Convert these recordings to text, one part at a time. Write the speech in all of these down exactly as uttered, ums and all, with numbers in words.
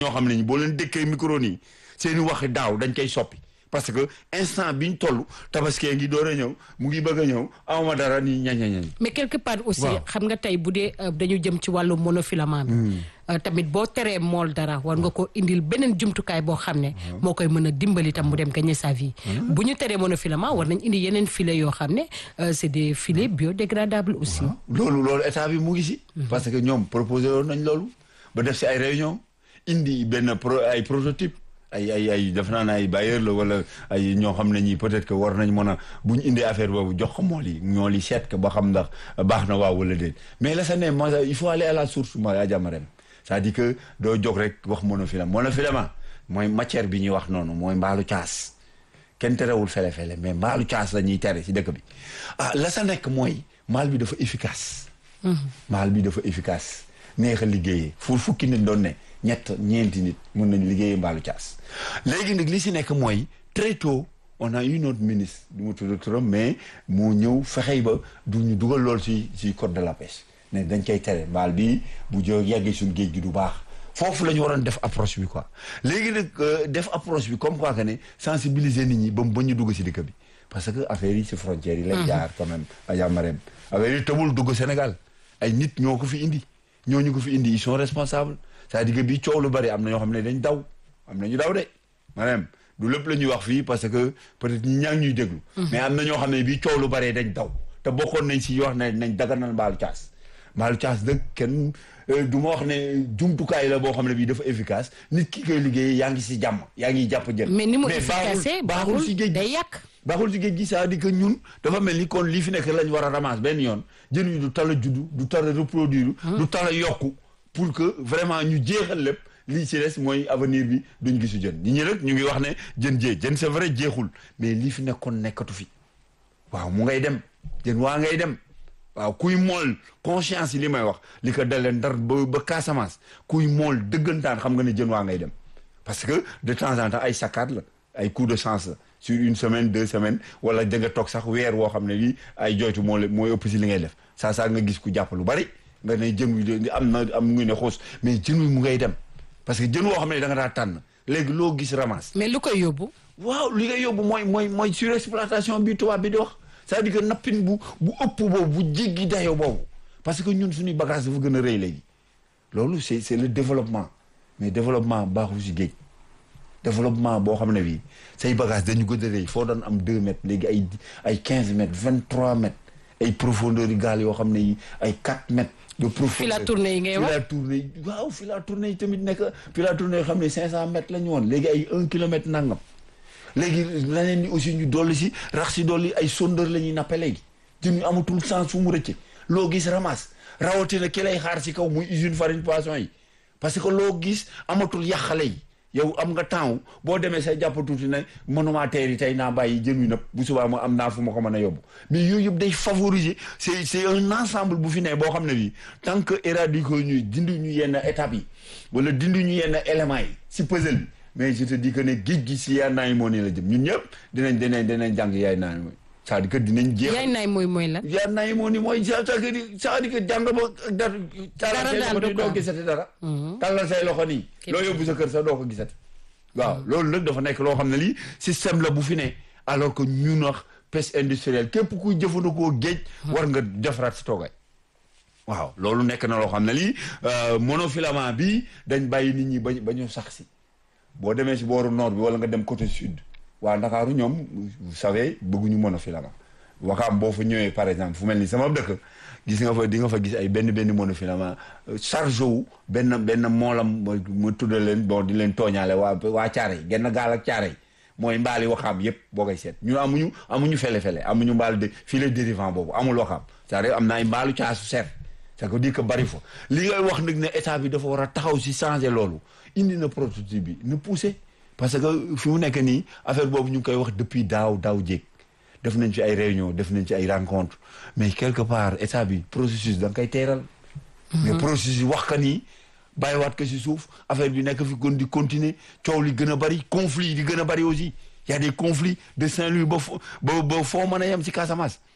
ñoo xam ne ñi boo leen dëkkee micro nii seen i waxi daaw dañ koy soppi parce que instant biñ toll tabaskee ngi door a ñëw mu ngi bëgg a ñëw awma dara nii ñañañañ mais quelque part aussi xam nga tey bu dee dañu jëm ci wàllu monofilament bi tamit boo teree mool dara war nga ko indil beneen jumtukaay boo xam ne moo koy mën a dimbali tam mu dem gagner sa vie bu ñu teree monofilament war nañ indi yeneen filets yoo xam ne c'est des filets biodégradables aussi loolu loolu état bi mu ngi si parce que ñoom proposé woon nañ loolu ba def si ay réunion indi benn pro ay prototype ay ay ay def naa ne ay bailleur la wala ay ñoo xam ne ñi peut-être que war nañ mën a bu ñu indi affaire boobu jox ko mool yi ñool yi seet ko ba xam ndax baax na waaw wala déet mais la sa ne moi il faut aller à la source ma yaa jàmmarem c'est-à-dire que doo jóg rek wax monofilament monofilament mooy matière bi ñuy wax noonu mooy mbaalu caas kenn terewul fele-fele mais mbaalu caas la ñuy tere ci dëkk bi ah la sa nekk mooy maal bi dafa efficace maal bi dafa efficace neex a liggéeyee fu fukki nit doon ne ñett ñeenti nit mun nañu liggéeyee mbaalu caas léegi nag li si nekk mooy très tôt on a eu notre ministre du ma tudd turam mais mu ñëw fexey ba du ñu dugal lool ci ci code de la pêche ne dañ koy tere mbaal bi bu jo yeggee suñu géej gi du baax foofu la ñu waroon def approche bi quoi léegi nag def approche bi comme quoi que ne sensibiliser nit ñi ba ba ñu dugg si dëkk bi parce que affaire yi si frontières yi lay jaar quand même a jàmmarem affaire yi tëbul dugg Sénégal ay nit ñoo ko fi indi ñooñu ko fi indi ils sont responsables c'est-à-dire que bii coow lu bari am na ñoo xam ne dañ daw am na ñu daw de maanaam du lépp la ñuy wax fii parce que peut-être ñi ñaa ngi ñuy déglu mais am na ñoo xam ne bii coow lu bari dañ daw te bokkoon nañ si wax ne nañ daganal mbaalu caas mbaalu caas dëgg kenn du ma wax ne jumtukaay la boo xam ne bii dafa efficace nit ki koy liggéey yaa ngi si jàmm yaa ngi jàpp jël mais ni mu efficace baaxul si géej day yàq baaxul si géej gi c'est-à-dire que ñun dafa mel ni kon lii fi nekk lañ war a ramasser benn yoon jën yi du tala juddu du tala reproduire du tala yokku pour que vraiment ñu jeexal lépp lii ci des mooy avenir bi duñ gisu jën ñi ñi nag ñu ngi wax ne jën jee jën c'est vrai jeexul mais lii fi nekkoon nekkatu fi waaw mu ngay dem jën waa ngay dem waaw kuy mool conscience yi li may wax li ko dalee Ndar ba ba Casamance kuy mool dëggantaan xam nga ne jën waa ngay dem parce que de temps en temps ay saccades la ay coup de chance la sur une semaine deux semaines wala da nga toog sax weer woo xam ne lii ay jooytu moo mooy ëpp si li ngay def saa saa nga gis ku jàpp lu bari nga ne jën wi am na am ngi ne xuus mais jën wi mu ngay dem parce que jën woo xam ne da nga daa tànn léegi loo gis ramasse. mais lu koy yóbbu. waaw li ngay yóbbu mooy mooy mooy surexploitation bi tubaab bi di wax c'est-à-dire que nappin bu bu ëpp boobu bu jéggi dayo boobu parce que ñun suñuy bagage dafa gën a rëy léegi loolu c'est c'est le développement mais développement baaxul si géej développement boo xam ne bii say bagage dañu gën a rëy foo doon am deux mètres léegi ay ay quinze mètres vingt trois mètres ay profondeur yi gaal yoo xam ne yi ay quatre mètres de profondeur fil à tourner yi ngay wax fil à tourner waaw fil à tourner yi tamit nekk fil à tourner yoo xam ne cinq cent mètres la ñu woon léegi ay un kilomètre nangam léegi leneen ni aussi ñu dolli si rax si dolli ay sondeur la ñuy nappe léegi jën ñu amatul sens fu mu rëcce loo gis ramasse rawatina ki lay xaar si kaw muy usine farine poisson yi parce que loo gis amatul yàqale yi yow am nga temps boo demee say jàpp tuuti ne mënumaa teeri tey naa bàyyi jën wi nëpp bu subaa ma am naa fu ma ko mën a yóbbu mais yooyu yëpp day favoriser c'est c'est un ensemble bu fi ne boo xam ne bii tant que éradiquer ñuy dindi ñu yenn étapes yi wala dindi ñu yenn éléments yi si puzzle bi mais je te dis que ne géej gi si yaay naay moo ni la jëm ñun ñëpp dinañ dinañ dinañ jàng yaay naay mooy c'est-à-dire que dinañ jeex yaay naay mooy mooy lan yaay naay moo ni mooy c'est-à-dire que jàng ba dara dara daal doo gisati dara tàllal say loxo nii loo yóbbu sa kër sax doo ko gisati waaw loolu nag dafa nekk loo xam ne lii système la bu fi ne alors que ñun wax pêche industrielle képp kuy jëfandikoo géej war nga defaraat si toogaay waaw loolu nekk na loo xam ne lii monofilament bi dañ bàyyi nit ñi ba ba ñu sax si boo demee si booru nord bi wala nga dem côté sud waa Ndakaaru ñoom vous savez bëgguñu monofilament Wakaam boo fa ñëwee par exemple fu mel ni sama dëkk gis nga fa di nga fa gis ay benn benn monofilament chargé wu benn benn moolam ma tuddal leen bon di leen tooñaale waa waa caare yi genn gaal ak caare yi mooy mbaali Wakaam yëpp boo koy seet ñun amuñu amuñu fele-fele amuñu mbaal de filet dérivant boobu amul Wakaam c'est-à-dire am na ay mbaalu caasu seet ça veut dire que bari fa li ngay wax nag ne état bi dafa war a taxaw si changer loolu indi na prototype bi na pousser parce que fi mu nekk nii affaire boobu ñu ngi koy wax depuis daaw daaw jéeg def nañ ci ay réunion def nañ ci ay rencontre mais quelque part état bi processus da nga koy teeral mais processus wax ka nii bàyyiwaat ko si suuf affaire bi nekk fi kon di continuer coow li gën a bari conflit yi di gën a bari aussi y a des conflits de Saint-Louis ba fo ba ba foo mën a yem ci Casamance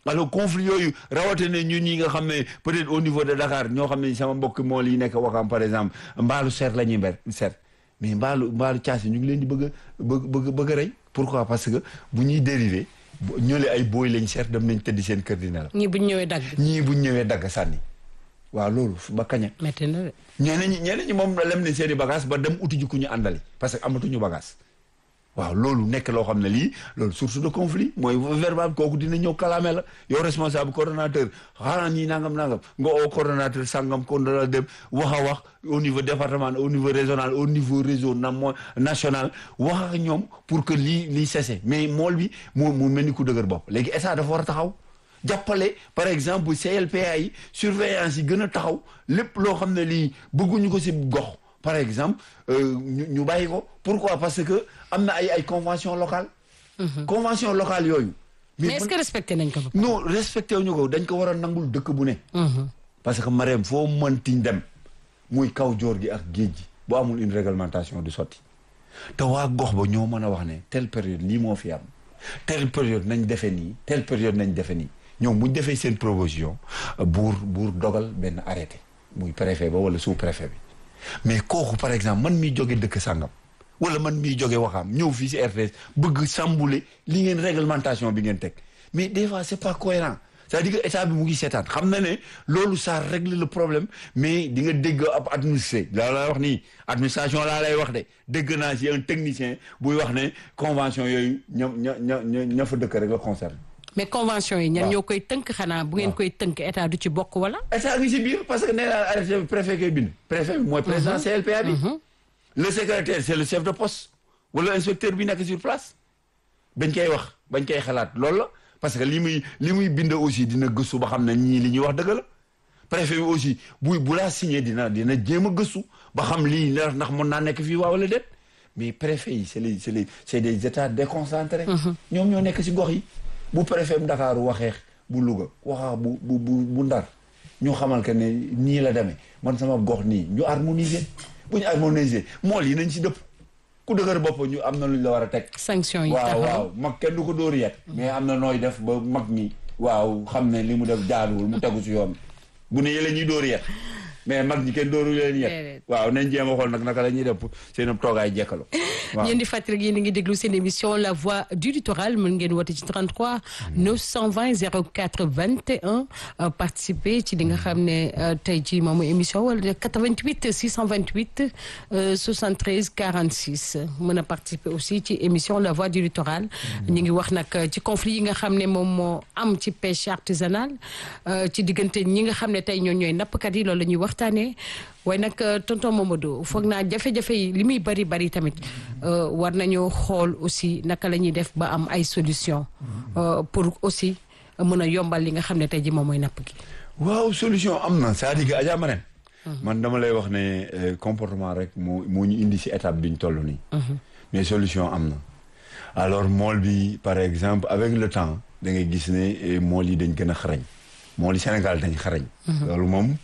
alors conflit yooyu rawatina ñun ñi nga xam ne peut-être au niveau de Dakar ñoo xam ne sama mbokk mool yi nekk Wakam par exemple mbaalu ser la ñuy ber ser mais mbaalu mbaalu caas yi ñu ngi leen di bëgg a bëgg bëgg bëgg a rey pourquoi parce que bu ñuy dérivé ñële ay booy lañ ser dem nañ tëddi seen kër dina la. ñii bu ñu ñëwee dagg. ñii bu ñu ñëwee dagg sànni waaw loolu ba kaña. métti na de. ñeneen ñi ñeneen ñi moom lem ne seen i bagage ba dem uti ji ku ñu àndali parce que amatuñu bagage. waaw loolu nekk loo xam ne lii loolu source de conflit mooy verbal kooku dina ñëw kalaame la yow responsable coordonnateur xanaa ñii nangam nangam nga oo coordonnateur sangam kon dala dem wax a wax au niveau départemental au niveau régional au niveau réseau na mo national wax ak ñoom pour que lii lii cessé mais mool bi mu mu mel ni ku dëgër bopp léegi état dafa war a taxaw jàppale par exemple C L P A yi surveillance yi gën a taxaw lépp loo xam ne lii bëgguñu ko si gox par exemple ñu ñu bàyyi ko pourquoi parce que am na ay ay convention locale convention locale yooyu mais est-ce que respecté nañ ko ba non respecté wuñu ko dañ ko war a nangul dëkk bu ne parce que Marème foo mëntiñ dem muy kaw joor gi ak géej gi boo amul une réglementation du sotti te waa gox ba ñoo mën a wax ne telle période lii moo fi am telle période nañ defe nii telle période nañ defe nii ñoom buñ defee seen proposition buur buur dogal benn arrêté muy préfet ba wala sous préfet bi mais kooku par exemple man miy jóge dëkk sàngam wala man miy jóge waxaam ñëw fii si R T S bëgg sambule li ngeen réglementation bi ngeen teg mais des fois c'est pas cohérent c'est-à-dire que état bi mu ngi seetaan xam na ne loolu ça règle le problème mais di nga dégg ab administré laa lay wax nii administration laa lay wax de dégg naa si un technicien buy wax ne convention yooyu ña ña ña ña fa dëkk rek la concerne. mais convention yi ñan ñoo koy tënk xanaa bu ngeen koy tënk état du ci bokk wala. état ngi si biir parce que nee naa arrêté bi préfet koy bind. préfet bi mooy président C L P A bi. le secrétaire c'est le chef de poste wala inspecteur bi nekk sur place bañ koy wax bañ koy xalaat loolu la parce que li muy li muy bind aussi dina gëstu ba xam ne ñii li ñuy wax dëgg la préfet bi aussi bu bu laa signé dina dina jéem a gëstu ba xam lii ndax mën naa nekk fii waa wala déet mais préfet yi c'est les c'est les c'est des états déconcentrés. ñoom ñoo nekk si gox yi. bu préfet bu Dakar waxee bu Louga waxaa bu bu bu bu Ndar ñu xamal que ne nii la demee man sama gox nii ñu harmoniser bu ñu harmoniser mool yi nañ si dëpp ku dëgër bopp ñu am na lu ñu la war a teg. sanction yi waaw waaw mag kenn du ko dóor yet mais am na nooy def ba mag ñi waaw xam ne li mu def jaaduwul mu tegu si yoon bu ne yële ñuy dóor yet mais mag ñi kenn dóoru leen yet waaw nañ jéem a xool nag naka la ñuy def seen toogaay jekkalo waaw ñeen di fàttali yéen a ngi déglu seen émission La Voix du Littoral mën ngeen woote ci trente-trois neuf cent vingt zéro quatre vingt et un participer ci li nga xam ne tey ci moomu émission wala quatre-vingt-huit six cent vingt-huit soixante-treize quarante-six mën a participer aussi ci émission La Voix du Littoral ñu ngi wax nag ci conflit yi nga xam ne moom moo am ci pêche artisanale ci diggante ñi nga xam ne tey ñoo ñooy nappkat yi loolu la ñuy waxtaanee waaye nag tonton Mamadou foog naa jafe-jafe yi li muy bari bari tamit war nañoo xool aussi naka la ñuy def ba am ay solution pour aussi mën a yombal li nga xam ne tey ji moom mooy napp gi. waaw solution am na c'est-à-dire que Adja Marème man dama lay wax ne comportement rek moo moo ñu indi ci étape bi ñu toll nii. mais solution am na. alors mool bi par exemple avec le temps da ngay gis ne mool yi dañ gën a xarañ mool yi Sénégal dañ xarañ. loolu moom.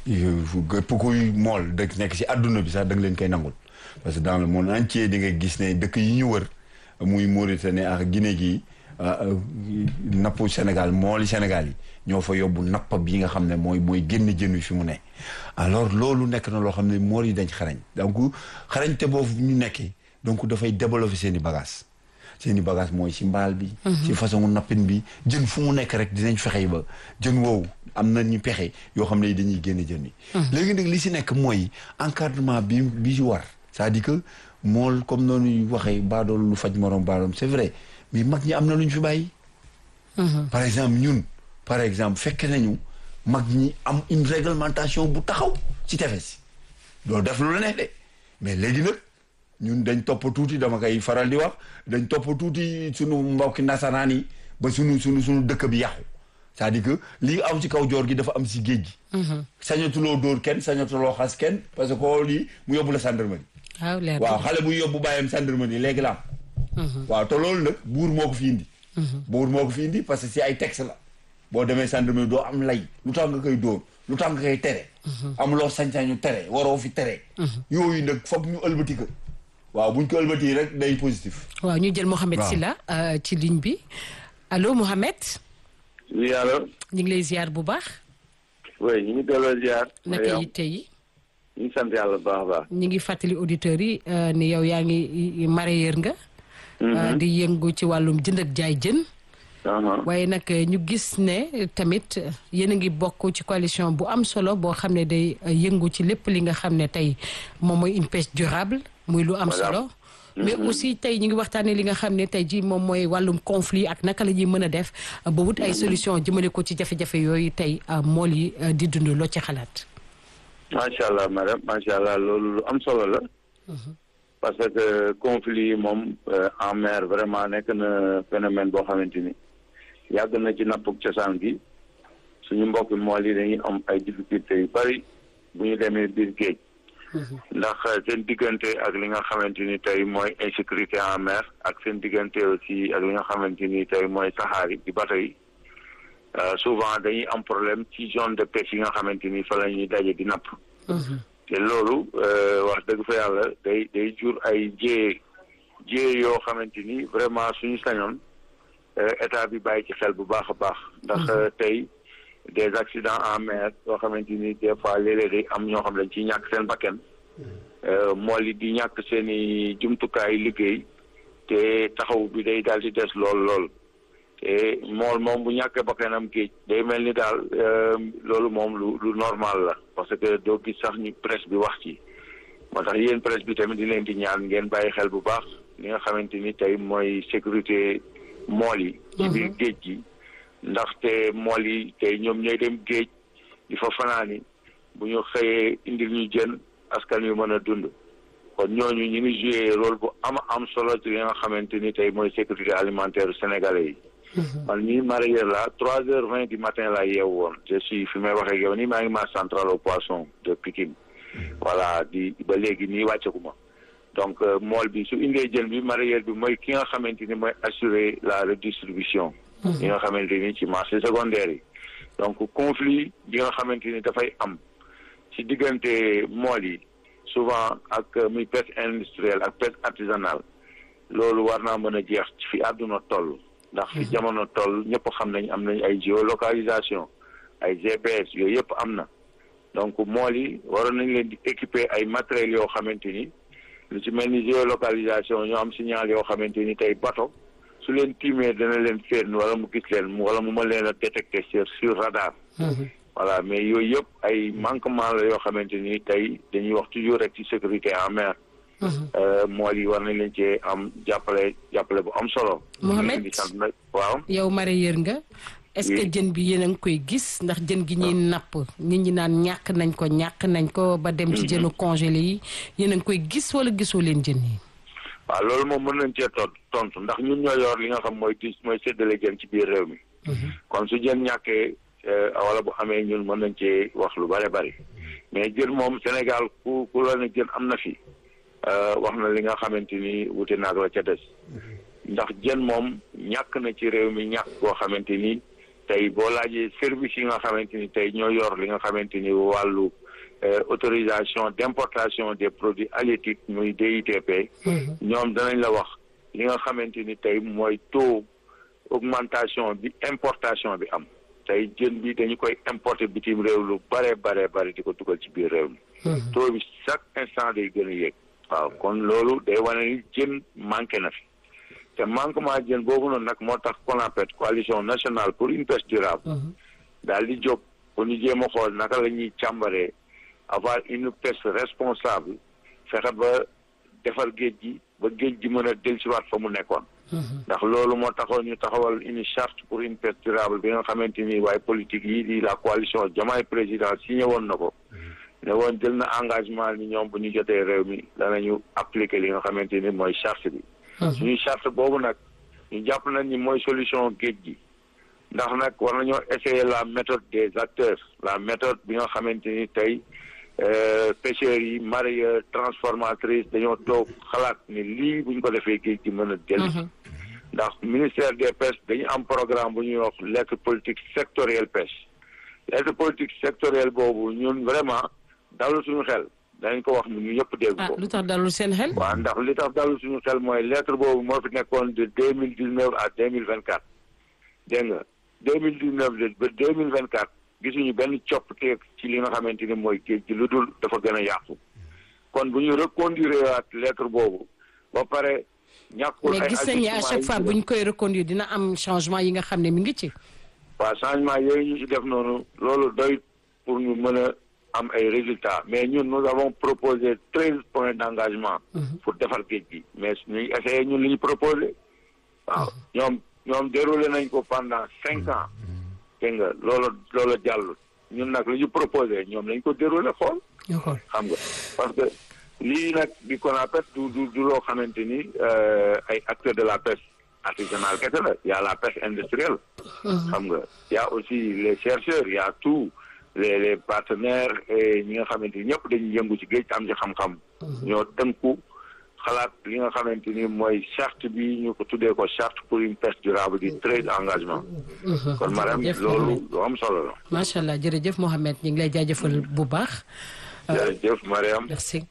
képp kuy mool dëkk nekk ci àdduna bi sax da nga leen koy nangul parce que dans le monde entier di nga gis ne dëkk yi ñu wër muy Mauritanie ak Guinée gi nappu Sénégal mooli Sénégal yi ñoo fa yóbbu napp bi nga xam ne mooy mooy génn jën wi fi mu ne alors loolu nekk na loo xam ne mool yi dañ xarañ donc xarañte boobu ñu nekkee donc dafay développer seen i bagages seen i bagage mooy ci mbaal bi ci façon nappin bi jën fu mu nekk rek dinañ fexe ba jën woowu am na ñu pexe yoo xam ne dañuy génne jën yi léegi nag li ci nekk mooy encadrement bi bi ci war c'est-à-dire que mool comme noonu waxee baadoolu lu faj morom baadoom c'est vrai mais mag ñi am na lu ñu fi bàyyi par exemple ñun par exemple fekk nañu mag ñi am une réglementation bu taxaw ci tefes doo def lu la neex de mais léegi nag ñun dañ topp tuuti dama koy faral di wax dañ topp tuuti sunu mbokki nasaraan yi ba sunu sunu sunu dëkk bi yàqu c'est-à-dire que lii am ci kaw joor gi dafa am ci géej gi sañatuloo dóor kenn sañatuloo xas kenn parce que koo lii mu yóbbu la gendarmerie waaw xale bu yóbbu bàyyam gendarmerie léegi la am waaw te loolu nag buur moo ko fi indi buur moo ko fi indi parce que ci ay texte la boo demee gendarmerie doo am lay lu tax nga koy dóor lu tax nga koy tere amuloo sañ-sañu tere waroo fi tere yooyu nag foog ñu ëlbati ko waaw buñ ko ëlbati rek day positif waaw ñu jël Mohamed Sylla ci ligne bi allo Mohamed oui allo. ñu ngi lay ziar bu baax. oui ñu ngi delloo ziar. naka yitte yi. ñu ngi sant yàlla bu baax a baax. ñu ngi fàttali auditeurs yi ni yow yaa ngi mareyeur nga. di yëngu ci wàllum jënd ak jaay jën. waaye nag ñu gis ne tamit yéen a ngi bokk ci coalition bu am solo boo xam ne day yëngu ci lépp li nga xam ne tey moom mooy une pêche durable muy lu am solo. mais aussi tey ñu ngi waxtaanee li nga xam ne tey jii moom mooy wàllum conflit ak naka la ñuy mën a def ba wut ay solution jëmale ko ci jafe-jafe yooyu tey mool yi di dund loo ci xalaat. macha allah madame macha allah loolu lu am solo la. parce que conflit yi moom en mer vraiment nekk na phénomène boo xamante ni yàgg na ci nappug cosaan gi suñu mbokk mool yi dañuy am ay difficultés yu bari bu ñu demee biir géej. ndax seen diggante ak li nga xamante ni tey mooy insécurité en mer ak seen diggante aussi ak li nga xamante ni tey mooy saxaar yi di bateau yi souvent dañuy am problème ci zone de pêche yi nga xamante ni fa la ñuy daje di napp. te loolu wax dëgg fa yàlla day day jur ay jéye jéye yoo xamante ni vraiment suñu sañoon état bi bàyyi ci xel bu baax a baax. ndax tey des accidents en mer yoo xamante ni des fois léeg-léeg day am ñoo xam ne dañ ciy ñàkk seen bakkan mool yi di ñàkk seen i jumtukaay liggéey te taxaw bi day daal di des lool lool te mool moom bu ñàkkee bakkanam géej day mel ni daal loolu moom lu lu normal la parce que doo gis sax ñu presse bi wax ci moo tax yéen presse bi tamit di leen di ñaan ngeen bàyyi xel bu baax li nga xamante ni tey mooy sécurité mool yi ci biir géej gi ndaxte mool yi tey ñoom ñooy dem géej di fa fanaani bu ñu xëyee indil ñu jën askan yu mën a dund kon ñooñu ñu ngi joué rôle bu am am solo ci li nga xamante ni tey mooy sécurité alimentaire sénégalais yi. man mii mareyeur la trois heures vingt du matin laa yeewu woon je suis fi may waxee yow nii maa ngi marché central au poisson de Pikine voilà di ba léegi nii wàcceeku ma donc mool bi su indee jën bi mareyeur bi mooy ki nga xamante ni mooy assurer la redistribution. yi nga xamante ni ci marché secondaire yi donc conflit yi nga xamante ni dafay am ci diggante mool yi souvent ak muy pêche industrielle ak pêche artisanale loolu war naa mën a jeex ci fi àdduna toll ndax fi jamono toll ñëpp xam nañ am nañ ay géolocalisation ay G P S yooyu yëpp am na donc mool yi waroon nañ leen di équiper ay matériels yoo xamante ni lu ci mel ni géolocalisation ñoo am signal yoo xamante ni tey bateau su leen tiimee dana leen féen wala mu gis leen wala mu mën leen a détecter sur sur radar. voilà mais yooyu yëpp ay manquement la yoo xamante ni tey dañuy wax toujours rek ci sécurité en mer. mool yi war nañ leen cee am jàppale jàppale bu am solo. Mohamed waaw. yow mareyeur nga. est-ce que jën bi yéen a ngi koy gis ndax jën gi ñuy napp nit ñi naan ñàkk nañ ko ñàkk nañ ko ba dem ci jënu congelé yi yéen a ngi koy gis wala gisoo leen jën yi. waaw loolu moom mën nañ cee tontu tontu ndax ñun ñoo yor li nga xam mooy dis mooy séddale jën ci biir réew mi. kon su jën ñàkkee wala bu amee ñun mën nañ cee wax lu bare bari mais jën moom Sénégal ku ku la ne jën am na fi wax na li nga xamante ni wute naag la ca des ndax jën moom ñàkk na ci réew mi ñàkk koo xamante ni tey boo laajee service yi nga xamante ni tey ñoo yor li nga xamante ni wàllu. Euh, autorisation d'importation des produits halieutiques muy D I T P. ñoom danañ la wax li nga xamante ni tey mooy taux augmentation bi importation bi am tey jën bi dañu koy importer bitim réew lu bare bare bare di ko dugal ci biir réew mi. taux bi chaque instant day gën a yéeg. waaw kon loolu day wane ni jën manqué na fi te manquement jën boobu noonu nag moo tax CONAPED coalition nationale pour une pêche durable. daal di jóg pour ñu jéem a xool naka la ñuy càmbaree. avoir une pêche responsable fexe ba defar géej gi ba géej gi mën a dellusiwaat fa mu nekkoon. ndax loolu moo taxoon ñu taxawal une charte pour une pêche durable bi nga xamante ni waaye politique yi di la coalition Diomaye président signé woon na ko. ne woon jël na engagement ni ñoom bu ñu jotee réew mi danañu appliquer li nga xamante ni mooy charte bi. suñu charte boobu nag ñu jàpp nañ ni mooy solution géej gi. ndax nag war nañoo essayer la méthode des acteurs la méthode bi nga xamante ni tey. pêcheurs yi mareyeurs transformatrices dañoo toog xalaat ni lii bu ñu ko defee géej gi mën a dellu ndax ministère des pêches dañu am programme bu ñuy wax lettre politique sectorielle pêche lettre politique sectorielle boobu ñun vraiment dalul suñu xel dañ ko wax ñu ñëpp dégg ko. ah lu tax dalul seen xel. waaw ndax li tax dalul suñu xel mooy lettre boobu moo fi nekkoon de deux mille dix neuf à deux mille vingt quatre dégg nga deux mille dix neuf ba deux mille vingt quatre gisuñu benn coppite ci li nga xamante ni mooy géej gi lu dul dafa gën a yàqu kon bu ñu reconduire waat lettre boobu ba pare ñàkkul ay mais gis nañu à chaque fois bu ñu koy reconduire dina am changement yi nga xam ne mi ngi ci. waaw changement yooyu ñu ci def noonu loolu doy pour ñu mën a am ay résultats mais ñun nous avons proposé treize points d'engagement pour defar géej gi mais ñuy essayé ñun li ñu proposé waaw ñoom ñoom déroulé nañ ko pendant cinq ans dégg nga loolu loolu jàll ñun nag li ñu proposé ñoom lañ ko déroulé xool xam nga parce que lii nag di CONAPES du du du loo xamante ni ay acteurs de la pêche artisanale kese la y a la pêche industrielle xam nga y a aussi les chercheurs y a tout les les partenaires et ñi nga xamante ni ñëpp dañuy yëngu ci géej am ci xam-xam ñoo tënku xalaat li nga xamante ni mooy charte bi ñu ko tuddee ko charte pour une pêche durable di treize engagement kon madame loolu lu am solo la macha allah jërëjëf Mohamed ñu ngi lay jaajëfal bu baax jërëjëf Mariam merci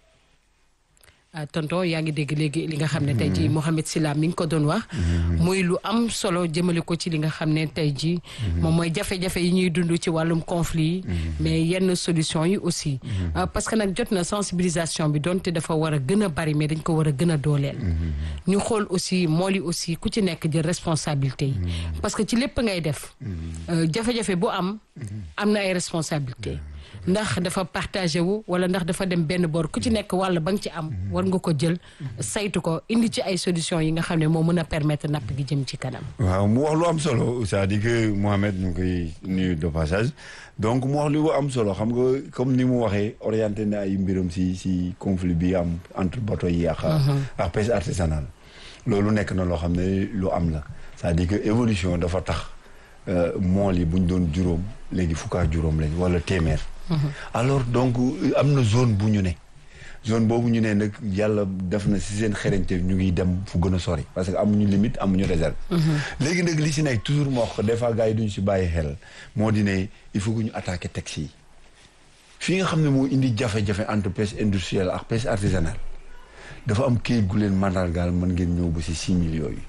tonton yaa ngi dégg léegi li nga xam ne tey jii Mohamed Sylla mi ngi ko doon wax muy lu am solo jëmale ko ci li nga xam ne tey jii moom mooy jafe-jafe yi ñuy dund ci wàllum conflit yi mais yenn solution yi aussi parce que nag jot na sensibilisation bi donte dafa war a gën a bari mais dañ ko war a gën a dooleel ñu xool aussi mool yi aussi ku ci nekk jël responsabilité yi parce que ci lépp ngay def jafe-jafe bu am am na ay responsabilité ndax dafa partagé wu wala ndax dafa dem benn boor ku ci nekk wàll ba nga ci am war nga ko jël saytu ko indi ci ay solution yi nga xam ne moo mën a permettre napp gi jëm ci kanam. waaw mu wax lu am solo c'est-à-dire que Mohamed ñu ngi koy nuyu de passage donc mu wax lu am solo xam nga comme ni mu waxee orienté na ay mbiram si si conflit bi am entre bateau yi ak ak pêche artisanale loolu nekk na loo xam ne lu am la c'est-à-dire que évolution dafa tax mool yi buñ doon juróom léegi fukk ak juróom lañ wala téeméer alors donc am na zone bu ñu ne zone boobu ñu ne nag yàlla def na si seen xereñte ñu ngi dem fu gën a sori parce que amuñu limite amuñu réserve léegi nag li si nekk toujours moo wax des fois gars yi duñu si bàyyi xel moo di ne il faut que ñu attaquer texte yi fii nga xam ne moo indi jafe-jafe entre pêche industrielle ak pêche artisanale dafa am kayit gu leen mandargaal mën ngeen ñëw ba si six mille yooyu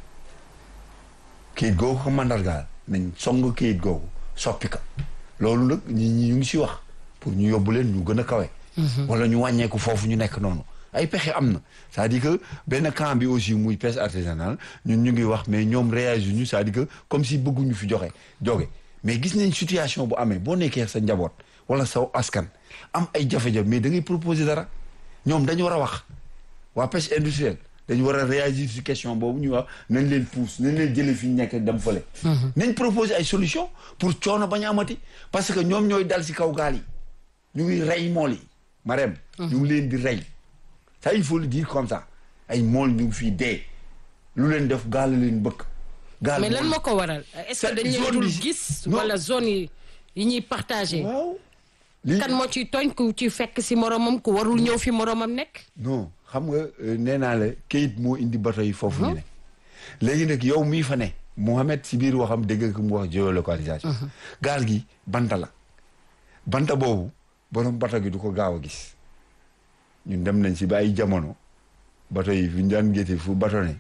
kayit googu ko mandargaal nañ song kayit googu soppi ko loolu nag ñi ñi ñu ngi si wax pour ñu yóbbu leen ñu gën a kawe wala ñu wàññeeku foofu ñu nekk noonu ay pexe am na c'est-à-dire que benn camp bi aussi muy pêche artisanale ñun ñu ngi wax mais ñoom réagir ñu c'est-à-dire que comme si bëgguñu fi joxe joge mais gis nañ situation bu amee boo nekkee sa njaboot wala saw askan am ay jafe-jafe mais da ngay proposer dara ñoom dañu war a wax waa pêche industrielle dañu war a réagir ci question boobu ñu wax nañ leen pousse nañ leen jëlee fi ñu nekk dem fële nañ proposer ay solution pour coono bañ a amati parce que ñoom ñooy dal ci kaw gaal yi ñu ngi rey mool yi Marème ñu ngi leen di rey ça il faut le dire comme ça ay mool ñu ngi fii dee lu leen def gaal leen bëkk gaal mais lan moo ko waral est-ce que dañu dul gis wala zone yi yi ñuy partagé waaw kan moo ciy tooñ ku ci fekk si moromam ku warul ñëw fi moromam nekk non xam nga nee naa la kayit moo indi bateau yi foofu ñu ne léegi nag yow mii fa ne Mohamed si biir waxam dégg ko mu wax géolocalisation gaal gi banta la banta boobu borom bateau gi du ko gaaw a gis ñun dem nañ si ba ay jamono bateau yi fi ñu daan géete fu bateau ne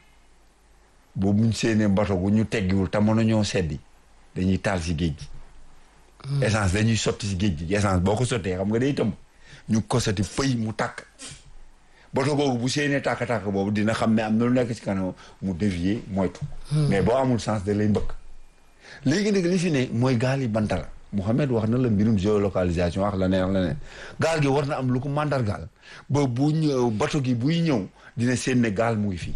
boobu ñu seenee bateau gu ñu teggiwul te mën a ñoo seddi dañuy taal si géej gi essence dañuy sotti si géej gi essence boo ko sottee xam nga day tëmb ñu kosati pëy mu tàkk bateau googu bu seenee tàkk-tàkk boobu dina xam ne am na lu nekk ci kanam mu dévier moytu mais boo amul sens da lay mbëkk léegi nag li fi ne mooy gaal yi banta la Mouhamed wax na la mbirum géolocalisation wax la ne wax la ne gaal gi war na am lu ko mandargaal ba bu ñëw bateau gi buy ñëw dina seen ne gaal mu ngi fii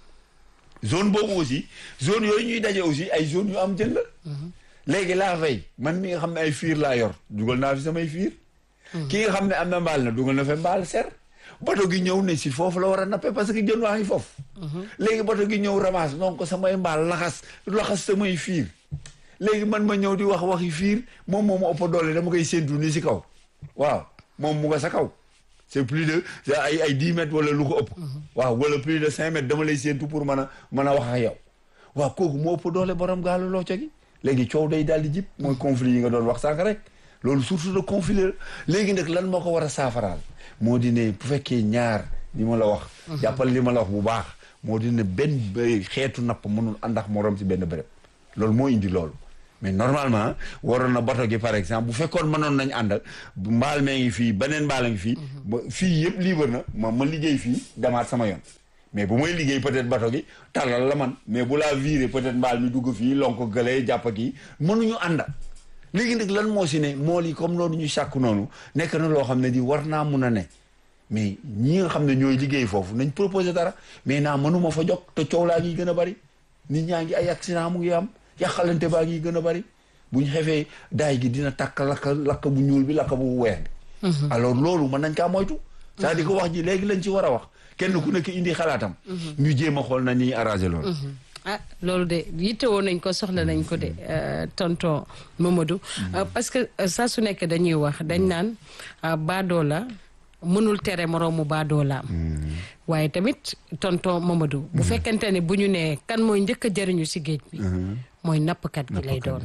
zone boobu aussi zone yooyu ñuy daje aussi ay zone yu am jën la léegi laa fay man mi nga xam ne ay fiir laa yor dugal naa fi samay fiir ki nga xam ne am na mbaal na dugal na fa mbaal ser bateau gi ñëw ne si foofu la war a nappe parce que jën waa ngi foofu léegi bateau gi ñëw ramasse donc samay mbaal laxas laxas samay fiir léegi man ma ñëw di wax waxi fiir moom moom ma ëpp doole dama koy séentu ni si kaw waaw moom mu nga sa kaw c'est plus de ay ay dix mètres wala lu ko ëpp waaw wala plus de cinq mètres dama lay séentu pour mën a mën a wax ak yow waaw kooku moo ëpp doole borom gaalu loo gi léegi coow day daal di jib mooy conflit yi nga doon wax sànq rek loolu surtout de conflit la léegi nag lan moo ko war a saafaraal moo di ne bu fekkee ñaar li ma la wax jàppal li ma la wax bu baax moo di ne benn xeetu napp mënul ànd ak morom si benn béréb loolu moo indi loolu mais normalement waroon na bato gi par exemple bu fekkoon mënoon nañ ànd mbaal mee ngi fii beneen mbaal a ngi fii fii yëpp libre na ma ma liggéey fii demaat sama yoon mais bu may liggéey peut-être bato gi tàllal la man mais bu laa viré peut-être mbaal mi dugg fii lonko gëlee jàpp kii mënuñu ànd léegi nag lan moo si ne mool yi comme loolu ñu sàkk noonu nekk na loo xam ne di war naa mun a ne mais ñi nga xam ne ñooy liggéey foofu nañ proposé dara mais naa mënuma fa jog te coow laa ngi gën a bari nit ñaa ngi ay accident mu ngi am yàqalante baa ngi gën a bari bu ñu xefee daay gi dina takk lakk lakk bu ñuul bi lakk bu weex bi alors loolu mën nañ kaa moytu c'est-à-dire que wax ji léegi lañ ci war a wax kenn ku nekk indi xalaatam ñu jéem a xool na ñuy arrangé loolu ah loolu de yittewoo nañ ko soxla nañ ko de tonton Mamadou parce que saa su nekk dañuy wax dañ naan baadoo la mënul tere moroomu baadoolaam waaye tamit tonton Mamadou bu fekkente ne bu ñu nee kan mooy njëkk a jëriñu si géej bi mooy nappkat bi lay doon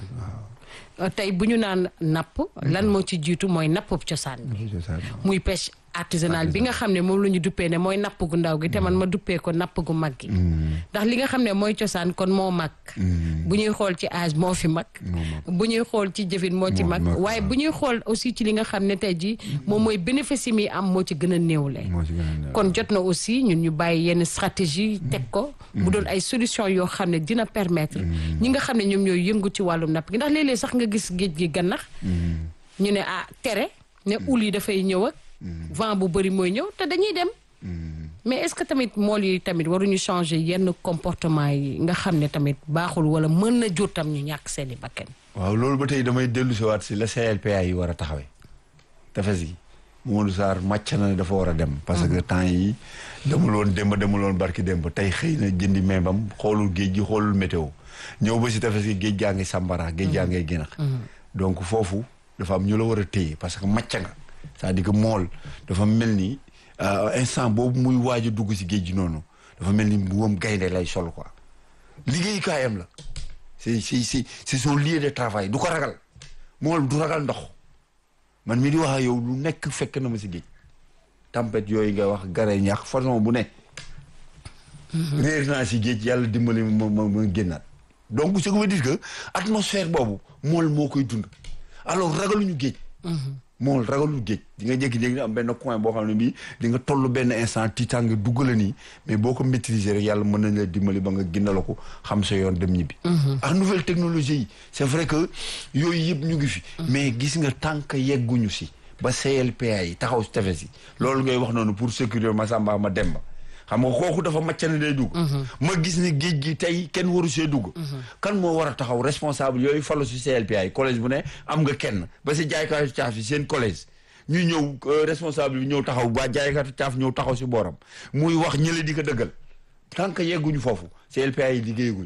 tey bu ñu naan napp lan moo ci jiitu mooy nappub cosaan bi muy pêche artisanale bi nga xam ne moom la ñu duppee ne mooy napp gu ndaw gi te man ma duppee ko napp gu mag gi ndax li nga xam ne mooy cosaan kon moo mag bu ñuy xool ci âge moo fi mag bu ñuy xool ci jëfin moo ci mag waaye bu ñuy xool aussi ci li nga xam ne tey ji moom mooy bénéfice yi muy am moo ci gën a néewle kon jot na aussi ñun ñu bàyyi yenn stratégie teg ko bu doon ay solution yoo xam ne dina permettre ñi nga xam ne ñoom ñooy yëngu ci wàllum napp gi ndax léeg-léeg sax nga gis géej gi gannax ñu ne ah tere ne ul yi dafay ñëw ak vent bu bëri mooy ñëw te dañuy dem mais est-ce que tamit mool yi tamit waruñu changer yenn comportement yi nga xam ne tamit baaxul wala mën na jur tam ñu ñàkk seeni bakkan waaw loolu ba tey damay dellu si waat si la C L P A yi war a taxawee tefes gi Mamadou Sarr màcc na ne dafa war a dem parce que temps yi demul woon démb demul woon barki démb tey xëy na jëndi meebam xoolul géej gi xoolul météo ñëw ba si tefes gi géej gaa ngi sambara géej gaa ngay génax donc foofu dafa am ñu la war a téye parce que màcc nga c'est-à-dire que mool dafa mel ni instant boobu muy waaj a dugg si géej gi noonu dafa mel ni mbuum gaynde lay sol quoi liggéeyukaayam la c'est c'est c'est c'est son lieu de travail du ko ragal mool du ragal ndox man mi di wax ak yow lu nekk fekk na ma si géej tempête yooyu nga wax gare ñax façon bu ne réer naa si géej yàlla dimbali ma ma ma génnaat donc ce qui veut dire que atmosphère boobu mool moo koy dund alors ragaluñu géej mool ragalu géej di nga jékki-jékki am benn coin boo xam ne bii di nga toll benn instant tiitaan nga dugg la nii mais boo ko maîtriser rek yàlla mën nañ la dimbali ba nga gindala ko xam sa yoon dem ñibbi ak nouvelle technologie yi c'est vrai que yooyu yëpp ñu ngi fi mais gis nga tànk yegguñu si ba C L P A yi taxaw si tefes yi loolu ngay wax noonu pour sécuriser ma samba ma dem ba xam nga kooku dafa màcc ne day dugg ma gis ne géej gi tey kenn waru see dugg kan moo war a taxaw responsable yooyu falu si C L P A yi collège bu ne am nga kenn ba si jaaykatu caaf yi seen collège ñu ñëw responsable bi ñëw taxaw ba jaaykatu caaf ñëw taxaw si booram muy wax ñële di ko dëggal tant que yegguñu foofu C L P A yi liggéeyaguñu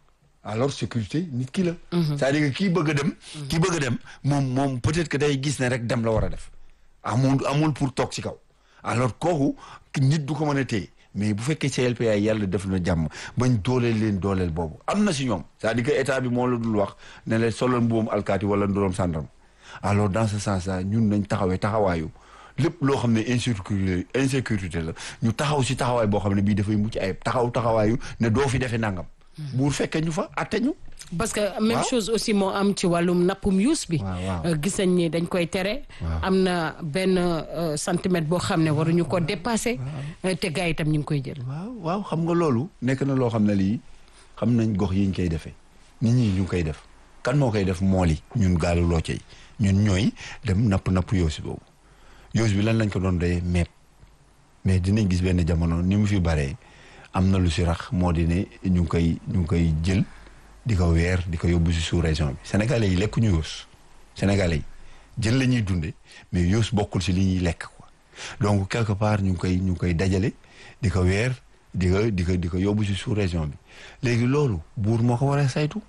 alors sécurité nit ki la c'est-à-dire que kii bëgg a dem kii bëgg a dem moom moom peut-être que day gis ne rek dem la war a def amul amul pour toog si kaw alors kooku nit du ko mën a téye mais bu fekkee C L P A yàlla def na jàmm bañ dooleel leen dooleel boobu am na si ñoom c'est-à-dire que état bi moo la dul wax ne leen solal mbuum alkaati wala nduróom sàndarma alors dans ce sens là ñun nañ taxawee taxawaayu lépp loo xam ne insécurité insécurité la ñu taxaw si taxawaay boo xam ne bii dafay mucc ayib taxaw taxawaayu ne doo fi defee nangam buur fekkee ñu fa atte ñu parce que même chose aussi moo am ci wàllum nappum yuus bi gis nañ ni dañ koy tere am na benn centimètre boo xam ne waruñu ko dépasser te gars yi itam ñu ngi koy jël waaw waaw xam nga loolu nekk na loo xam ne lii xam nañ gox yi ñu koy defee nit ñi ñu ngi koy def kan moo koy def mool yi ñun gaalu loo cey ñun ñooy dem napp napp yoos boobu yoos bi lan lañ ko doon doyee meeb mais dinañ gis benn jamono ni mu fi baree am na lu si rax moo di ne ñu ngi koy ñu ngi koy jël di ko weer di ko yóbbu si sous région bi sénégalais yi lekk ñu yoos sénégalais yi jël la ñuy dunde mais yoos bokkul si li ñuy lekk quoi donc quelque part ñu ngi koy ñu ngi koy dajale di ko weer di ko di ko di ko yóbbu si sous région bi léegi loolu buur moo ko war a saytu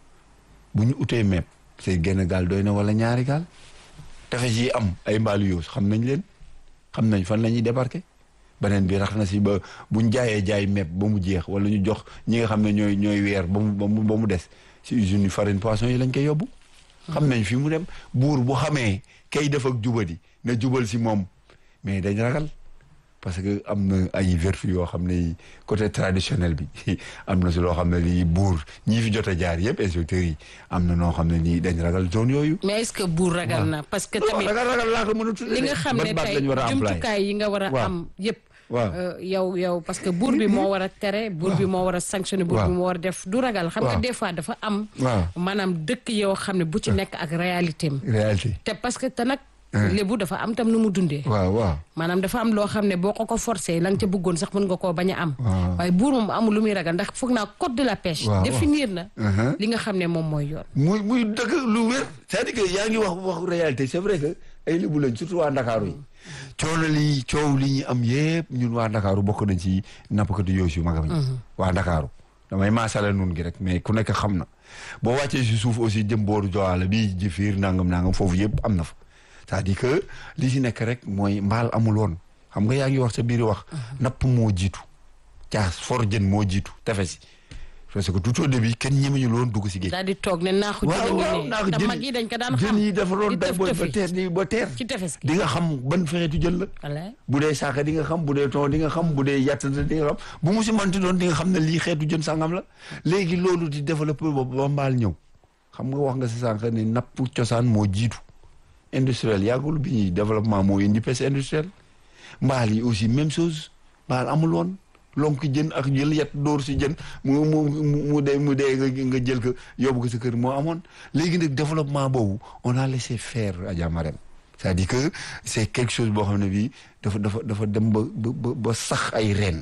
bu ñu utee meeb c'est genn gaal doy na wala ñaari gaal tefes yi am ay mbaalu yoos xam nañ leen xam nañ fan la ñuy débarquer beneen bi rax na si ba buñ jaayee jaay meeb ba mu jeex wala ñu jox ñi nga xam ne ñooy ñooy weer ba mu ba mu ba mu des si usines yu farine poisson yi lañ koy yóbbu. xam nañ fi mu dem buur bu xamee kay def ak jubadi na jubal si moom mais dañ ragal parce que am na ay vertu yoo xam ne côté traditionnel bi am na si loo xam ne lii buur ñii fi jot a jaar yëpp inspecteurs yi am na noo xam ne nii dañ ragal zone yooyu. mais est-ce que buur ragal na parce que tamit ragal ragal laa ko mën a tuddee li nga xam ne tey jumtukaay yi nga war a am yëpp. waaw yow yow parce que buur bi moo war a tere. buur bi moo war a sanctionner. buur bi moo war a def du ragal. xam nga des fois dafa am. maanaam dëkk yoo xam ne bu ci nekk ak réalité am. réalité te parce que te nag. lébu dafa am tam nu mu dundee. waaw waaw maanaam dafa am loo xam ne boo ko ko forcé la nga ca bëggoon sax mën nga koo bañ a am. waaye buur moom amul lu muy ragal ndax foog naa code de la pêche. définir na. li nga xam ne moom mooy yoon. muy muy dëgg lu wér. c'est-à-dire que yaa ngi wax wax réalité c'est vrai que ay lébu lañ surtout waa Ndakaaru yi. coono lii coow li ñu am yëpp ñun waa Ndakaaru bokk nañ ci nappkatu yooyu si magam yi. waa Ndakaaru damay maasale nun gi rek mais ku nekk xam na boo wàccee si suuf aussi jëm booru Joal bii jëfiir nangam nangam foofu yëpp am na fa. c'est-à-dire que li ci nekk rek mooy mbaal amul woon xam nga yaa ngi wax sa biir wax. napp moo jiitu caas for jën moo jiitu tefes si parce que tout au début kenn ñemeñu woon dugg si géej. daal di toog ne naaxu jën ngi ne te mag yi dañ ko daan xam jën yi dafa doon day ba teer di ba teer ci tefes gi di nga xam ban fexeetu jën la. bu dee saaka di nga xam bu dee ton di nga xam bu dee yattante di nga xam bu mu si manti doon di nga xam ne lii xeetu jën sangam la léegi loolu di développé ba mbaal ñëw xam nga wax nga si sànq ne napp cosaan moo jiitu. industriel yàggul bi ñuy développement moo indi pêche industrielle mbaal yi aussi même chose mbaal amul woon lonk jën ak jël yet dóor si jën mu mu mu dee mu dee nga jël ko yóbbu ko sa kër moo amoon léegi nag développement boobu on a laissé faire Adja Marème c'est-à-dire que c'est quelque chose boo xam ne bii dafa dafa dafa dem ba ba ba sax ay reen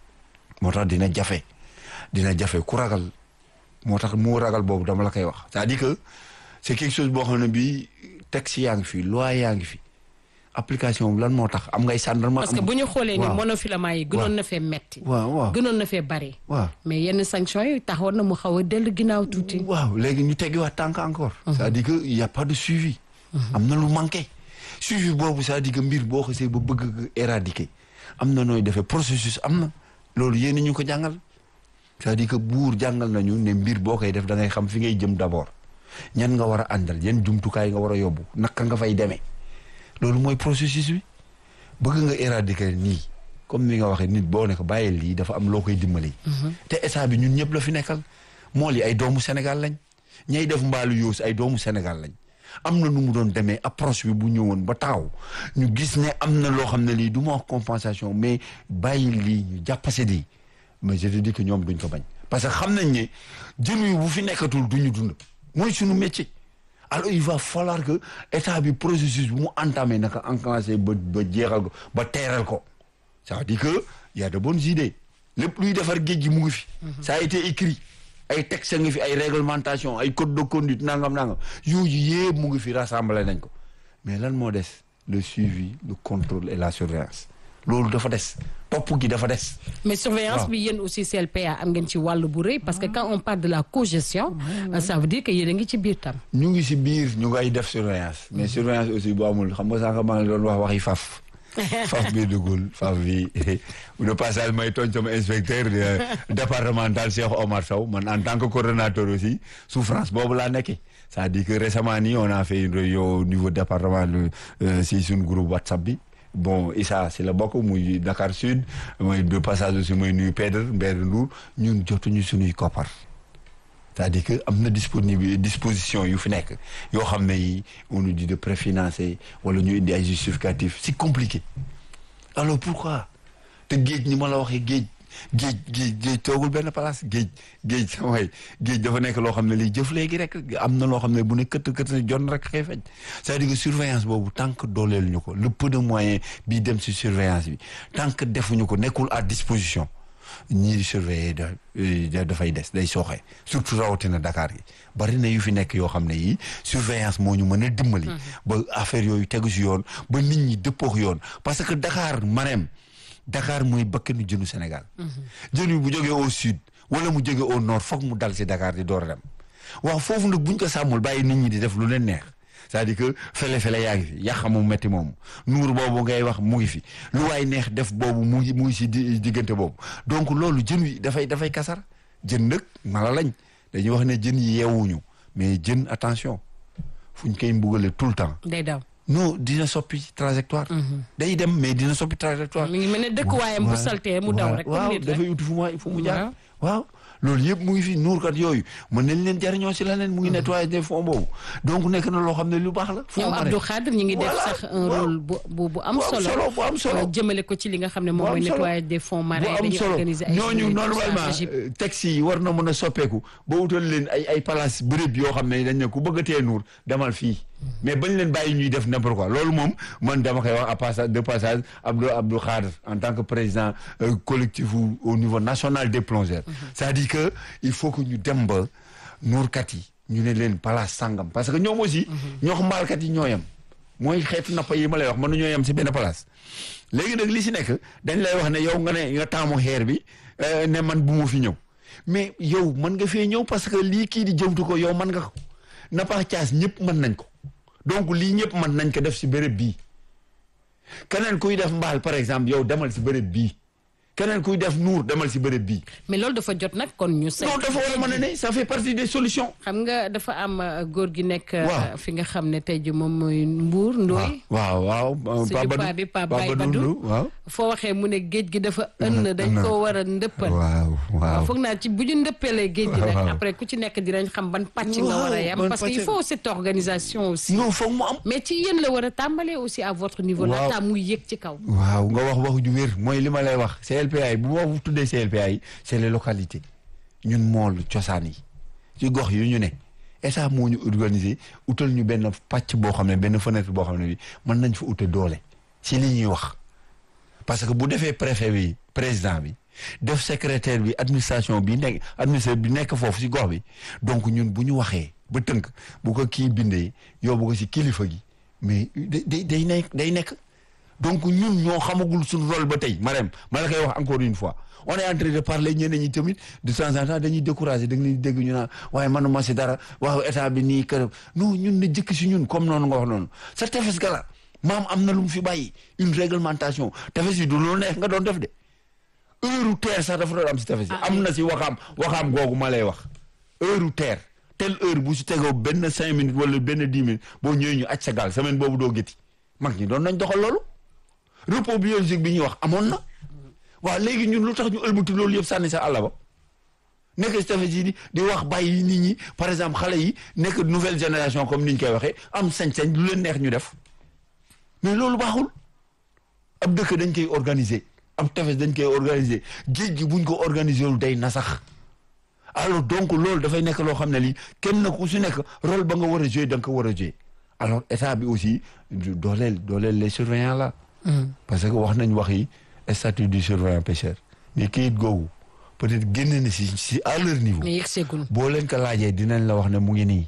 moo tax dina jafe dina jafe ku ragal moo tax mu ragal boobu dama la koy wax c'est-à-dire que c'est quelque chose boo xam ne bii texte yaa ngi fi loi yaa ngi fi application bi lan moo tax am ngay sàndarma. parce que bu ñu xoolee ni monofilament yi gënoon na fee metti. waaw waaw gënoon na fee bari. waaw mais yenn sanctions yi taxawoon na mu xaw a dellu ginnaaw tuuti. waaw léegi ñu teggiwaat tànk encore. c'est-à-dire que y a pas de suivi. am na lu manqué. suivi boobu c'est-à-dire que mbir boo xasee ba bëgg nga éradiquer am na nooy defee processus am na loolu yéen ñu ko jàngal c'est-à-dire que buur jàngal nañu ne mbir boo koy def da ngay xam fi ngay jëm d'abord. ñan nga war a àndal yan jumtukaay nga war a yóbbu naka nga fay demee loolu mooy processus bi bëgg nga éradiquer nii comme ni nga waxee nit boo ne ko bàyyil lii dafa am loo koy dimbali. te état bi ñun ñëpp la fi nekkal mool yi ay doomu Sénégal lañ ñay def mbaalu yoos ay doomu Sénégal lañ am na nu mu doon demee approche bi bu ñëwoon ba taxaw ñu gis ne am na loo xam ne lii du ma wax compensation mais bàyyil lii ñu jàppase di mais je te dis que ñoom duñ ko bañ parce que xam nañ ne jën wi bu fi nekkatul duñu dund. mooy suñu métier alors il va falloir que état bi processus bu mu entamé naka enclenché ba ba jeexal ko ba teeral ko ça veut dire que y a de bonnes idées lépp luy defar géej gi mu ngi fi. ça a été écrit ay textes ngi fi ay réglementation ay code de conduite nangam nangam yooyu yëpp mu ngi fi rassemblé nañ ko mais lan moo des le suivi le contrôle et la surveillance loolu dafa des topp gi dafa des. mais surveillance bi yéen aussi C L P A am ngeen ci wàllu bu rëy parce que quand on parle de la cogestion ça veut dire que yéen a ngi ci biir tam. ñu ngi ci biir ñu ngay def surveillance mais surveillance aussi bu amul xam nga sànq maa ngi doon wax waxi faf faf bii dugul faf bi de passage may tooñ sama inspecteur départemental Cheikh Omar Sow man en tant que coordonnateur aussi souffrance boobu laa nekkee c'est-à-dire que récemment nii on a fait une réunion au niveau département si suñu groupe WhatsApp bi. bon Issa si la bokk muy Dakar Sud mooy de passage aussi mooy nuyu Pedre Mbène Ndour ñun jotuñu suñuy koppar c'est-à-dire que am na disponible disposition yu fi nekk yoo xam ne yi on nous dit de préfinancer wala ñu indi ay justificatifs c'est compliqué alors pourquoi te géej ni ma la waxee géej géej géej géej toogul benn place géej géej samay géej dafa nekk loo xam ne lii jëf léegi rek am na loo xam ne bu ne këtt këtt jon rek xëy faj c'est-à-dire que surveillance boobu tant que dooleel ñu ko le peu de moyens bii dem si surveillance bi tant que defuñu ko nekkul à disposition ñii di surveiller da dafay des day sooxee surtout rawatina Dakar yi bari na yu fi nekk yoo xam ne yi surveillance moo ñu mën a dimbali ba affaire yooyu tegu si yoon ba nit ñi dëppook yoon parce que Dakar Marème Dakar mooy bakkanu jënu Sénégal. jën wi bu jógee au sud wala mu jógee au nord foog mu dal si Dakar di door a dem waaw foofu nag buñ ko sàmmul bàyyi nit ñi di def lu leen neex c'est-à-dire que fele-fele yaa ngi fi yàq mu metti moomu nuur boobu ngay wax mu ngi fi lu waay neex def boobu mu ngi mu ngi si diggante boobu donc loolu jën wi dafay dafay kasar jën nag mala lañ dañuy wax ne jën yi yeewuñu mais jën attention fuñ koy mbugale tout le temps. day daw non dina soppi trajectoire. day dem mais dina soppi trajectoire. mi ngi mel ne dëkkuwaayam bu saltee mu daw rek. waaw dafay uti fu mu fu mu jaar waaw. loolu yëpp mu ngi fi nuurkat yooyu mën nañ leen jariñoo si leneen mu ngi nettoyer des fonds boobu donc nekk na loo xam ne lu baax la. ñoom Abdou Khadre ñu ngi def sax un rôle bu bu bu am solo bu am solo jëmale ko ci li nga xam ne moom mooy nettoyer des fonds marins dañuy organiser ay ñooñu normalement texte yi war na mën a soppeeku ba wutal leen ay ay place béréb yoo xam ne dañ ne ku bëgg a tee nuur demal fii mais bañ leen bàyyi ñuy def n'importe quoi loolu moom man dama koy wax à passage de passage Abdou Abdou Khadre en tant que président collectif au niveau national des plongeurs c'est-à-dire que il faut que ñu dem ba nuurkat yi ñu ne leen place sangam parce que ñoom aussi ñoo ko mbaalkat yi ñoo yem mooy xeetu nappa yi ma lay wax mënu ñoo yem si benn place léegi nag li si nekk dañ lay wax ne yow nga ne nga taamu xeer bi ne man bu mu fi ñëw mais yow mën nga fee ñëw parce que lii kii di jëmtu ko yow mën nga ko nappa caas ñëpp mën nañ ko donc lii ñëpp mën nañ ko def si béréb bii keneen kuy def mbaal par exemple yow demal si béréb bii keneen kuy def nuur demal si béréb bii. mais loolu dafa jot nag kon ñu. non dafa war a mën a ne ça fait partie des solutions. xam nga dafa am góor gi nekk. fi nga xam ne tey ji moom mooy Mbour Ndoye. waaw waaw suñu paa bi Paa Baye Badou waaw. foo waxee mu ne géej gi dafa ënn dañ koo war a ndëppal. waaw waaw foog naa ci bu ñu ndëppalee géej gi nag après ku ci nekk dinañ xam ban pàcc nga war a yam. parce que il faut cette organisation aussi. non foog mu am. mais ci yéen la war a tàmbalee aussi à votre niveau. waaw laata muy yëg ci kaw. waaw nga wax waxu ju wér mooy li ma lay wax. C L P A yi bu ma tuddee C L P A yi c'est les localités ñun mool cosaan yi ci gox yu ñu ne état moo ñu organiser utal ñu benn pàcc boo xam ne benn fenêtre boo xam ne bi mën nañ fa ute doole ci li ñuy wax parce que bu defee préfet bi président bi def secrétaire bi administration bi nekk administrateur bi nekk foofu ci gox bi donc ñun bu ñu waxee ba tënk bu ko kii bindee yóbbu ko ci kilifa gi mais day day nekk day nekk donc ñun ñoo xamagul suñu rôle ba tey Marème ma la koy wax encore une fois on est en train de parler ñeneen ñi tamit de temps en temps dañuy décourager da nga leen dégg ñu naan waaye manuma si dara waaw état bi nii kër non ñun na jëkk si ñun comme noonu nga wax noonu sa tefes ga la maam am na lu mu fi bàyyi une réglementation tefes yi du lu neex nga doon def de heure u terre sax dafa doon am si tefes yi am na si waxaam waxaam googu ma lay wax heure u terre telle heure bu si tegoo benn cinq minutes wala benn dix minutes boo ñëwee ñu aj sa gaal semaine boobu doo gétti mag ñi doon nañ doxal loolu repos biologique bi ñuy wax amoon na waaw léegi ñun lu tax ñu ëlbati loolu yëpp sànni sa àll ba nekk si tefes yi di di wax bàyyi nit ñi par exemple xale yi nekk nouvelle génération comme ni ñu koy waxee am sañ-sañ lu leen neex ñu def mais loolu baaxul ab dëkk dañ koy organiser ab tefes dañ koy organiser géej gi buñ ko organiser lu day na sax alors donc loolu dafay nekk loo xam ne lii kenn na ku su nekk rôle ba nga war a jouer da nga ko war a jouer alors état bi aussi dooleel dooleel les surveillants là. parce que wax nañ wax yi statut du surveillant pêcheur mais kayit googu peut-être génne na si si à leur niveau. mais yegg seegul. boo leen ko laajee dinañ la wax ne mu ngi nii.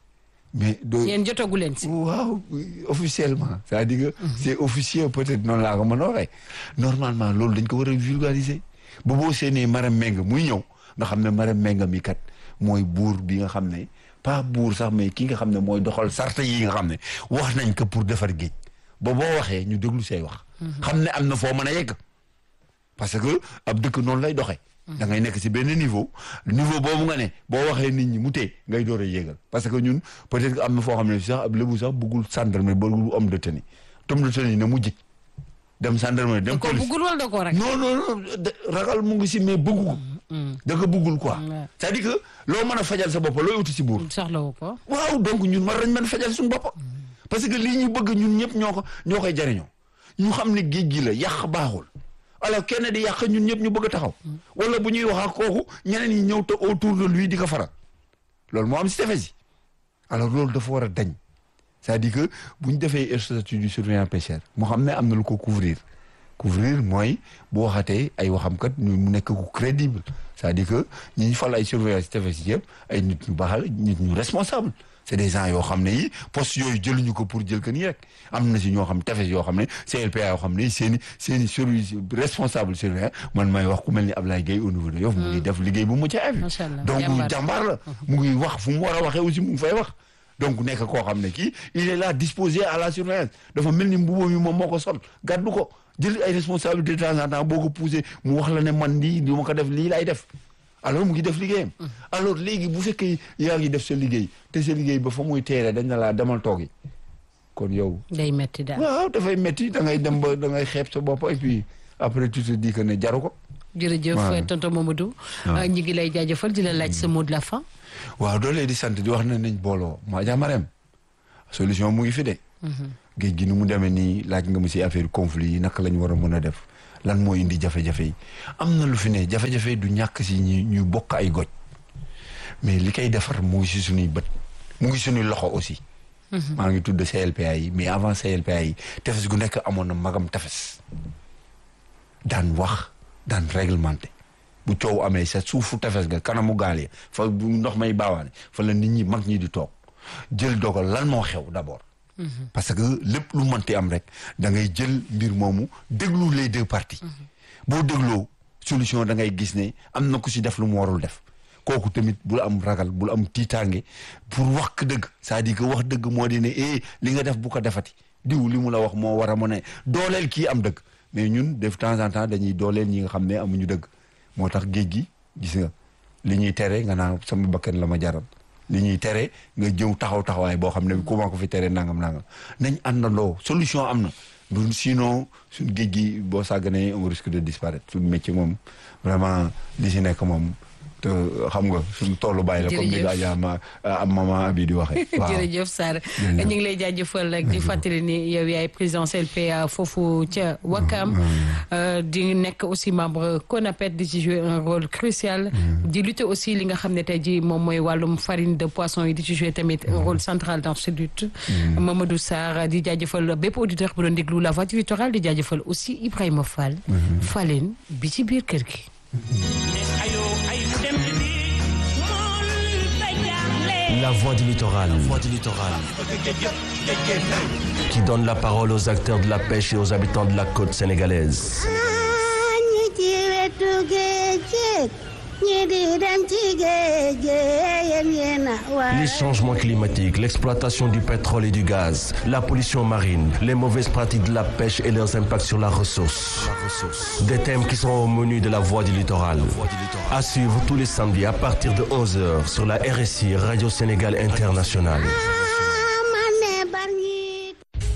mais doo yéen jotagu leen si. waaw officiellement. c'est-à-dire que c'est officiel peut-être noonu laa ko mën a waxee. normalement loolu dañ ko war a vulgariser bu boo seenee Marème Mbengue muy ñëw nga xam ne Marème Mbengue mi kat mooy buur bi nga xam ne pas buur sax mais ki nga xam ne mooy doxal sarta yi nga xam ne wax nañ ko pour defar géej. ba boo waxee ñu déglu say wax. xam ne am na foo mën a yegg. parce que ab dëkk noonu lay doxee. da ngay nekk ci benn niveau niveau boobu nga ne boo waxee nit ñi mu tee ngay door a yéegal parce que ñun peut-être que am na foo xam ne sax ab lébu sax bëggul gendarmerie bëggul homme de tenue homme de tenue na mu jik dem gendarmerie dem police da ko bëggul wala da ko rek. non non non ragal mu ngi ci mais bëggu ko. da ko bëggul quoi. c'est-à-dire que loo mën a fajal sa bopp looy uti ci buur. soxlawu ko. waaw donc ñun war nañ mën fajal suñu bopp. parce que lii ñu bëgg ñun ñëpp ñoo ko ñoo koy jariñoo ñu xam ne géej gi la yàq baaxul alors kenn di yàq ñun ñëpp ñu bëgg a taxaw wala bu ñuy wax ak kooku ñeneen ñi ñëw te autour de lui di ko faral loolu moo am si tefes yi alors loolu dafa war a dañ c'est-à-dire que bu ñu defee statut du surveillant pêcheur moo xam ne am na lu ko couvrir couvrir mooy bu waxatee ay waxamkat mu nekk ku crédible c'est-à-dire que ñi ñu fal ay surveillant si tefes yi yëpp ay nit ñu baax la nit ñu responsable c'est des gens yoo xam ne yi poste yooyu jëluñu ko pour jël que nii rek am na si ñoo xam tefes yoo xam ne C L P A yoo xam ne seen i seen i service responsable surveillant man may wax ku mel ni Ablaye Gueye au niveau de Yoff mu ngi def liggéey bu mucc ayib donc jàmbaar la mu ngi wax fu mu war a waxee aussi mu ngi fay wax donc nekk koo xam ne kii il est là disposé à la surveillance dafa mel ni mbubo mi moom moo ko sol gàddu ko jël ay responsabilités de temps en temps boo ko poussé mu wax la ne man lii du ma ko def lii laay def alors mu ngi def liggéeyam alors léegi bu fekkee yaa ngi def sa liggéey te sa liggéey ba fa muy teere dañ na laa demal toog yi kon yow. day metti daal. waaw dafay metti da ngay dem ba da ngay xeeb sa bopp et puis après tu te dis que ne jaru ko. jërëjëf tonton Mamadou. ñi ngi lay jaajëfal di la laaj sa mot de la fin. waaw doo lee di sant di wax na nañ booloo maa jaamarem solution mu ngi fi de. géej gi ni mu demee nii laaj nga mu si affaire conflit yi naka lañ war a mën a def lan moo indi jafe-jafe yi am na lu fi ne jafe-jafe du ñàkk si ñi ñuy bokk ay goj mais li koy defar mu ngi si suñuy bët mu ngi suñuy loxo aussi. maa ngi tudd C L P A yi mais avant C L P A yi tefes gu nekk amoon na magam tefes daan wax daan réglementé bu coow amee sa suufu tefes ga kanamu gaal yi fa bu ndox may baawaane fa la nit ñi mag ñi di toog jël dogal lan moo xew d'abord. parce que lépp lu mënti am rek da ngay jël mbir moomu déglu les deux parties. boo dégloo solution da ngay gis ne am na ku si def lu mu warul def kooku tamit bul am ragal bul am tiitaange pour wax ko dëgg c'est-à-dire que wax dëgg moo di ne eh li nga def bu ko defati diw li mu la wax moo war a mën a dooleel kii am dëgg mais ñun de temps en temps dañuy dooleel ñi nga xam ne amuñu dëgg moo tax géej gi gis nga li ñuy tere nga naan sama bakkan la ma jaral. li ñuy tere nga jëw taxaw taxawaay boo xam ne comment ko fi tere nangam nangam nañ àndandoo solution am na du sinon suñ géej gi boo sàgganee on risque de disparaître suñ métier moom vraiment li si nekk moom te xam nga suñu tollu bàyyi la comme ni nga jaama am maman bi di waxee. waaw jërëjëf Sarr ñu ngi lay jaajëfal rek di fàttali ni yow yaay président C L P A foofu ca Wakam di nekk aussi membre CONAPET di ci jouer un rôle crucial di lutter aussi li nga xam ne tey ji moom mooy wàllum farine de poisson yi di ci jouer tamit un rôle central dans cette lutte. Mamadou Sarr di jaajëfal bépp auditeur bu doon déglu la voix du littoral di jaajëfal aussi Ibrahima Fall. Falleen bi ci biir kër gi. La voix du littoral. La voix du littoral. Qui donne la parole aux acteurs de la pêche et aux habitants de la côte sénégalaise. Les changements climatiques, l'exploitation du pétrole et du gaz, la pollution marine, les mauvaises pratiques de la pêche et leurs impacts sur la ressource. Des thèmes qui sont au menu de la voix du littoral. À suivre tous les samedis à partir de onze heures sur la R S I Radio Sénégal Internationale.